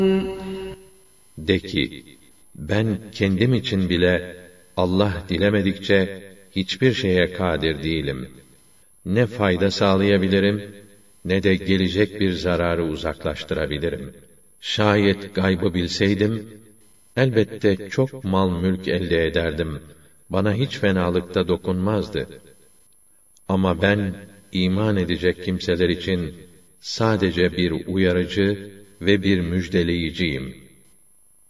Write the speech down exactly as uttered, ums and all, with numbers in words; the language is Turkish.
De ki, ben kendim için bile Allah dilemedikçe hiçbir şeye kadir değilim. Ne fayda sağlayabilirim, ne de gelecek bir zararı uzaklaştırabilirim. Şayet gaybı bilseydim, elbette çok mal mülk elde ederdim. Bana hiç fenalıkta dokunmazdı. Ama ben, iman edecek kimseler için sadece bir uyarıcı ve bir müjdeleyiciyim.